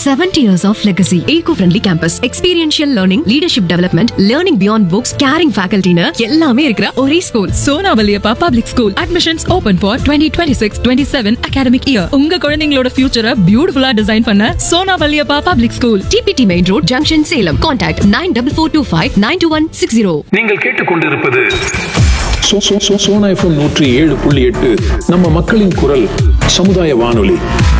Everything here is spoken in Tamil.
70 years of legacy. Eco-friendly campus, experiential learning, leadership development, learning beyond books, caring faculty னு எல்லாமே இருக்கிற ஒரே school. Sona Valliappa public school. Admissions open for 2026-27 academic year. உங்க குழந்தைகளோட ஃபியூச்சரை பியூட்டிஃபுல்லா டிசைன் பண்ண Sona Valliappa public school. TPT Main Road, Junction, Salem. Contact 9442592160. நீங்கள் கேட்டுக்கொண்டிருப்பது சோனா FM 107.8 நம்ம மக்களின் குரல் சமுதாய வானொலி.